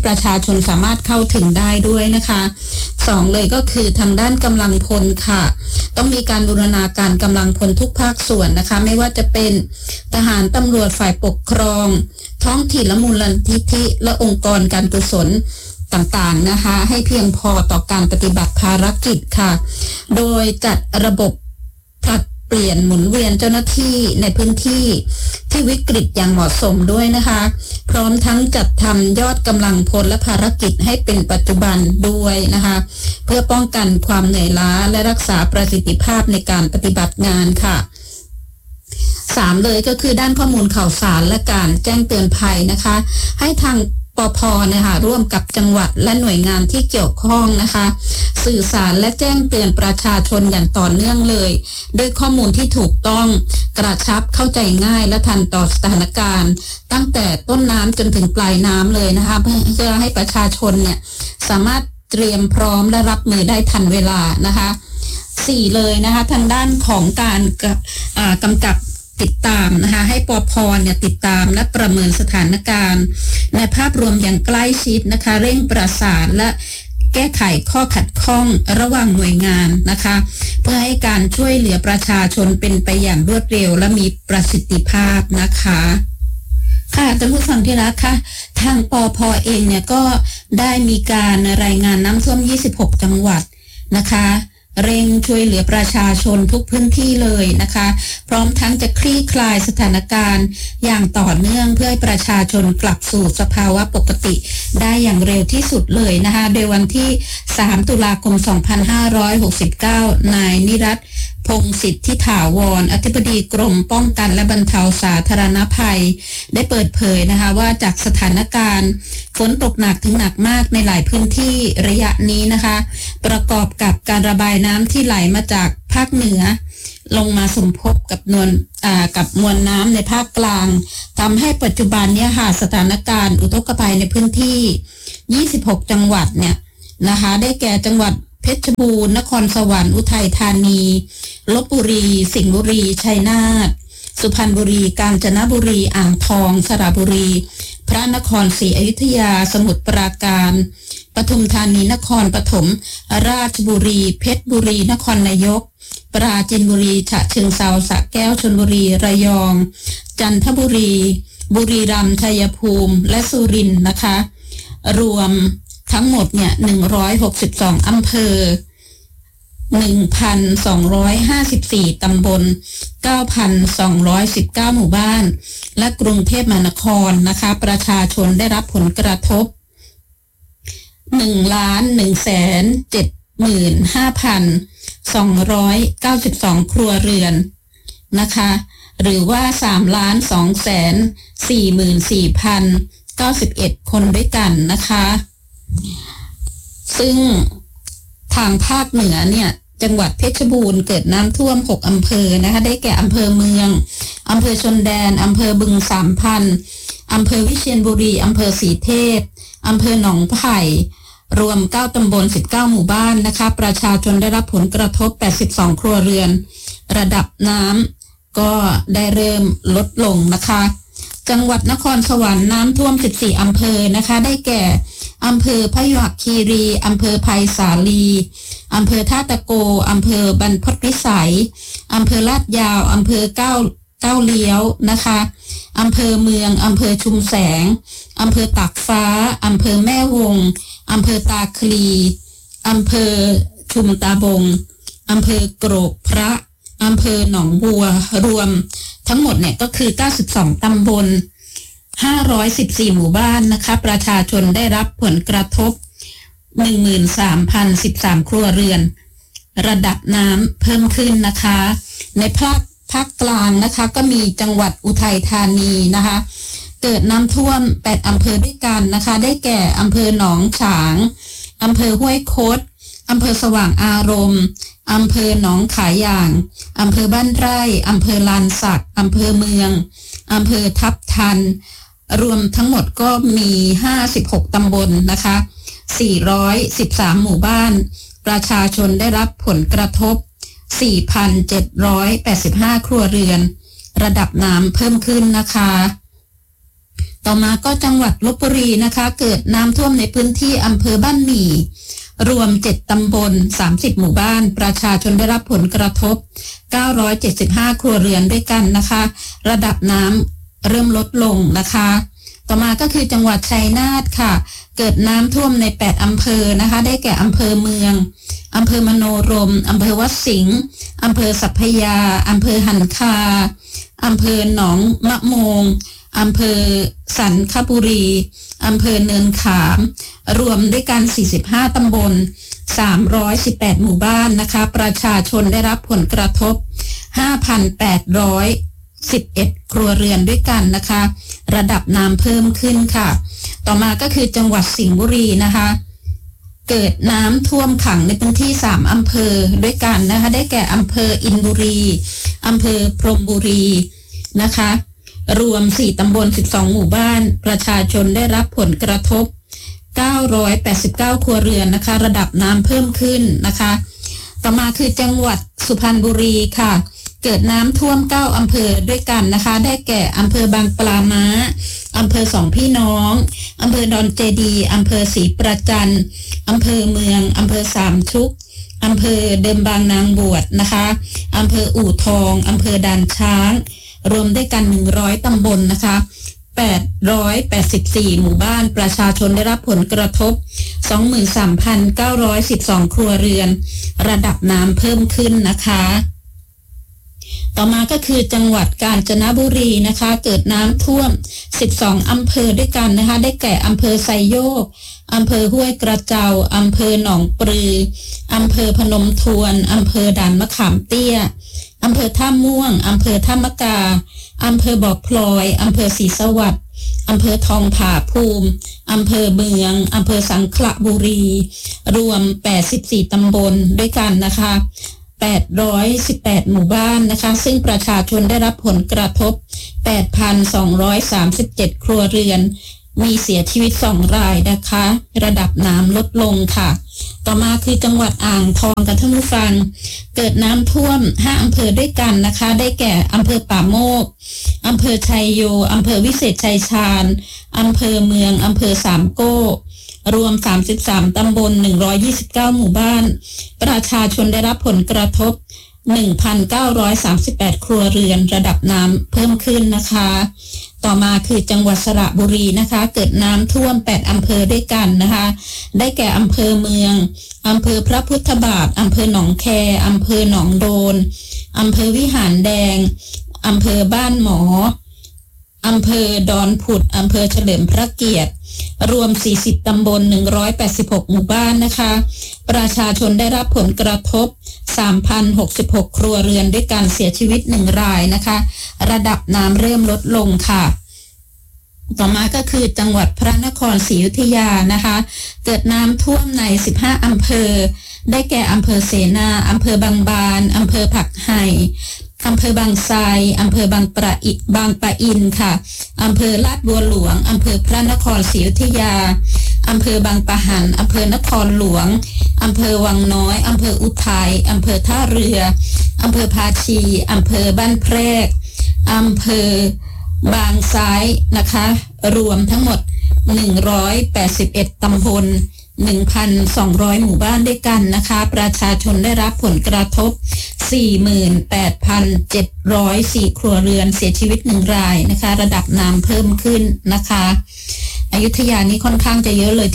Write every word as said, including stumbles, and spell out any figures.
ประชาชนสามารถเข้าถึงได้ด้วยนะคะสองเลยก็คือทางด้านกำลังพลค่ะต้องมีการบูรณาการกำลังพลทุกภาคส่วนนะคะไม่ว่าจะเป็นทหารตำรวจฝ่ายปกครองท้องถิ่นและมูลนิธิและองค์กรการกุศลต่างๆนะคะให้เพียงพอต่อการปฏิบัติภารกิจค่ะโดยจัดระบบผลัดเปลี่ยนหมุนเวียนเจ้าหน้าที่ในพื้นที่ที่วิกฤตอย่างเหมาะสมด้วยนะคะพร้อมทั้งจัดทำยอดกำลังพลและภารกิจให้เป็นปัจจุบันด้วยนะคะเพื่อป้องกันความเหนื่อยล้าและรักษาประสิทธิภาพในการปฏิบัติงานค่ะสามเลยก็คือด้านข้อมูลข่าวสารและการแจ้งเตือนภัยนะคะให้ทางปภเนี่ยค่ะร่วมกับจังหวัดและหน่วยงานที่เกี่ยวข้องนะคะสื่อสารและแจ้งเตือนประชาชนอย่างต่อเนื่องเลยด้วยข้อมูลที่ถูกต้องกระชับเข้าใจง่ายและทันต่อสถานการณ์ตั้งแต่ต้นน้ำจนถึงปลายน้ำเลยนะคะเพื่อให้ประชาชนเนี่ยสามารถเตรียมพร้อมและรับมือได้ทันเวลานะคะสี่เลยนะคะทางด้านของการกำกับติดตามนะคะให้ปภเนี่ยติดตามและประเมินสถานการณ์ในภาพรวมอย่างใกล้ชิดนะคะเร่งประสานและแก้ไขข้อขัดข้องระหว่างหน่วยงานนะคะเพื่อให้การช่วยเหลือประชาชนเป็นไปอย่างรวดเร็วและมีประสิทธิภาพนะคะค่ะท่านผู้ฟังที่รักค่ะทางปภเองเนี่ยก็ได้มีการรายงานน้ำท่วมยี่สิบหกจังหวัดนะคะเร่งช่วยเหลือประชาชนทุกพื้นที่เลยนะคะพร้อมทั้งจะคลี่คลายสถานการณ์อย่างต่อเนื่องเพื่อให้ประชาชนกลับสู่สภาวะปกติได้อย่างเร็วที่สุดเลยนะคะโดยวันที่สามตุลาคมสองพันห้าร้อยหกสิบเก้านายนิรัตน์พงษ์สิทธิถาวรอธิบดีกรมป้องกันและบรรเทาสาธารณภัยได้เปิดเผยนะคะว่าจากสถานการณ์ฝนตกหนักถึงหนักมากในหลายพื้นที่ระยะนี้นะคะประกอบกับการระบายน้ำที่ไหลมาจากภาคเหนือลงมาสมทบกับนวลอ่ากับมวลน้ำในภาคกลางทำให้ปัจจุบันเนี่ยค่ะสถานการณ์อุทกภัยในพื้นที่ยี่สิบหกจังหวัดเนี่ยนะคะได้แก่จังหวัดเพชรบูรณ์นครสวรรค์อุทัยธานีลพบุรีสิงห์บุรีชัยนาทสุพรรณบุรีกาญจนบุรีอ่างทองสระบุรีพระนครศรีอยุธยาสมุทรปราการปทุมธานีนครปฐมราชบุรีเพชรบุรีนครนายกปราจีนบุรีฉะเชิงเทราสระแก้วชลบุรีระยองจันทบุรีบุรีรัมย์ชัยภูมิและสุรินทร์นะคะรวมทั้งหมดเนี่ยหนึ่งร้อยหกสิบสองอำเภอ หนึ่งพันสองร้อยห้าสิบสี่ ตำบล เก้าพันสองร้อยสิบเก้า หมู่บ้านและกรุงเทพมหานครนะคะประชาชนได้รับผลกระทบ หนึ่งล้านหนึ่งแสนเจ็ดหมื่นห้าพันสองร้อยเก้าสิบสอง ครัวเรือนนะคะหรือว่าสามล้านสองแสนสี่หมื่นสี่พันเก้าสิบเอ็ด คนด้วยกันนะคะซึ่งทางภาคเหนือเนี่ยจังหวัดเพชรบูรณ์เกิดน้ำท่วมหกอำเภอนะคะได้แก่อำเภอเมืองอำเภอชนแดนอำเภอบึงสามพันอำเภอวิเชียรบุรีอำเภอศรีเทพอำเภอหนองไผ่รวมเก้าตำบลสิบเก้าหมู่บ้านนะคะประชาชนได้รับผลกระทบแปดสิบสองครัวเรือนระดับน้ำก็ได้เริ่มลดลงนะคะจังหวัดนครสวรรค์น้ำท่วมสิบสี่อำเภอนะคะได้แก่อำเภอพยุหคีรีอำเภอไผ่สาลีอำเภอท่าตะโกอำเภอบรรพตวิสัยอำเภอลาดยาวอำเภอเก้าเก้าเลี้ยวนะคะอำเภอเมืองอำเภอชุมแสงอำเภอตากฟ้าอำเภอแม่วงอำเภอตาคลีอำเภอชุมตาบงอำเภอโกรกพระอำเภอหนองบัวรวมทั้งหมดเนี่ยก็คือเก้าสิบสองตำบลห้าร้อยสิบสี่หมู่บ้านนะคะประชาชนได้รับผลกระทบ หนึ่งหมื่นสามพันสิบสาม ครัวเรือนระดับน้ำเพิ่มขึ้นนะคะในภาคภาคกลางนะคะก็มีจังหวัดอุทัยธานีนะคะเกิดน้ำท่วมแปดอำเภอด้วยกันนะคะได้แก่อำเภอหนองฉางอำเภอห้วยคดอำเภอสว่างอารมณ์อำเภอหนองขาย่างอำเภอบ้านไร่อำเภอลานสักอำเภอเมืองอำเภอทับทันรวมทั้งหมดก็มีห้าสิบหกตำบลนะคะสี่ร้อยสิบสามหมู่บ้านประชาชนได้รับผลกระทบ สี่พันเจ็ดร้อยแปดสิบห้า ครัวเรือนระดับน้ำเพิ่มขึ้นนะคะต่อมาก็จังหวัดลพบุรีนะคะเกิดน้ำท่วมในพื้นที่อำเภอบ้านหมี่รวมเจ็ดตำบลสามสิบหมู่บ้านประชาชนได้รับผลกระทบเก้าร้อยเจ็ดสิบห้าครัวเรือนด้วยกันนะคะระดับน้ำเริ่มลดลงนะคะต่อมาก็คือจังหวัดชัยนาทค่ะเกิดน้ำท่วมในแปดอำเภอนะคะได้แก่อำเภอเมืองอำเภอมโนรมอำเภอวัดสิงห์อำเภอสัพพยาอำเภอหันคาอำเภอหนองมะโมงอำเภอสันคบุรีอำเภอเนินขามรวมด้วยกันสี่สิบห้าตำบลสามร้อยสิบแปดหมู่บ้านนะคะประชาชนได้รับผลกระทบ ห้าพันแปดร้อยสิบเอ็ด ครัวเรือนด้วยกันนะคะระดับน้ำเพิ่มขึ้นค่ะต่อมาก็คือจังหวัดสิงห์บุรีนะคะเกิดน้ำท่วมขังในพื้นที่สามอำเภอด้วยกันนะคะได้แก่อำเภออินบุรีอำเภอพรหมบุรีนะคะรวมสี่ตำบลสิบสองหมู่บ้านประชาชนได้รับผลกระทบเก้าร้อยแปดสิบเก้าครัวเรือนนะคะระดับน้ำเพิ่มขึ้นนะคะต่อมาคือจังหวัดสุพรรณบุรีค่ะเกิดน้ำท่วมเก้าอำเภอด้วยกันนะคะได้แก่อำเภอบางปลาม้าอำเภอสองพี่น้องอำเภอดอนเจดีอำเภอศรีประจันอำเภอเมืองอำเภอสามชุกอำเภอเดิมบางนางบวชนะคะอำเภออู่ทองอำเภอด่านช้างรวมด้วยกันหนึ่งร้อยตำบลนะคะแปดร้อยแปดสิบสี่หมู่บ้านประชาชนได้รับผลกระทบ สองหมื่นสามพันเก้าร้อยสิบสอง ครัวเรือนระดับน้ำเพิ่มขึ้นนะคะต่อมาก็คือจังหวัดกาญจนบุรีนะคะเกิดน้ำท่วมสิบสองอำเภอด้วยกันนะคะได้แก่อำเภอไซโยกอำเภอห้วยกระเจ้าอำเภอหนองปลืออำเภอพนมทวนอำเภอด่านมะขามเตี้ยอำเภอท่าม่วงอำเภอท่ามะกาอำเภอบ่อพลอยอำเภอศรีสวัสดิ์อำเภอทองผาภูมิอำเภอเมืองอำเภอสังขละบุรีรวมแปดสิบสี่ตำบลด้วยกันนะคะแปดร้อยสิบแปดหมู่บ้านนะคะซึ่งประชาชนได้รับผลกระทบ แปดพันสองร้อยสามสิบเจ็ด ครัวเรือนมีเสียชีวิตสองรายนะคะระดับน้ำลดลงค่ะต่อมาคือจังหวัดอ่างทองกันท่านผู้ฟังเกิดน้ำท่วมห้าอำเภอด้วยกันนะคะได้แก่อำเภอป่าโมกอำเภอชัยโยอำเภอวิเศษชัยชาญอำเภอเมืองอำเภอสามโก้รวมสามสิบสามตำบลหนึ่งร้อยยี่สิบเก้าหมู่บ้านประชาชนได้รับผลกระทบ หนึ่งพันเก้าร้อยสามสิบแปด ครัวเรือนระดับน้ำเพิ่มขึ้นนะคะต่อมาคือจังหวัดสระบุรีนะคะเกิดน้ำท่วมแปดอำเภอด้วยกันนะคะได้แก่อำเภอเมืองอำเภอพระพุทธบาทอำเภอหนองแคอำเภอหนองโดนอำเภอวิหารแดงอำเภอบ้านหมออำเภอดอนผุดอำเภอเฉลิมพระเกียรติรวมสี่สิบตำบลหนึ่งร้อยแปดสิบหกหมู่บ้านนะคะประชาชนได้รับผลกระทบ สามพันหกสิบหก ครัวเรือนด้วยการเสียชีวิตหนึ่งรายนะคะระดับน้ำเริ่มลดลงค่ะต่อมาก็คือจังหวัดพระนครศรีอยุธยานะคะเกิดน้ำท่วมในสิบห้าอำเภอได้แก่อำเภอเสนาอำเภอบางบานอำเภอผักไห่อำเภอบางไทรอำเภอบางปะอิบางปะอินค่ะอำเภอลาดบัวหลวงอำเภอพระนครศรีอยุธยาอำเภอบางปะหันอำเภอนครหลวงอำเภอวังน้อยอำเภออุทัยอำเภอท่าเรืออำเภอภาชีอำเภอบ้านแพรกอำเภอบางซ้ายนะคะรวมทั้งหมดหนึ่งร้อยแปดสิบเอ็ดตำบล หนึ่งพันสองร้อย หมู่บ้านด้วยกันนะคะประชาชนได้รับผลกระทบ สี่หมื่นแปดพันเจ็ดร้อยสี่ ครัวเรือนเสียชีวิตหนึ่งรายนะคะระดับน้ำเพิ่มขึ้นนะคะอยุธยานี้ค่อนข้างจะเยอะเลย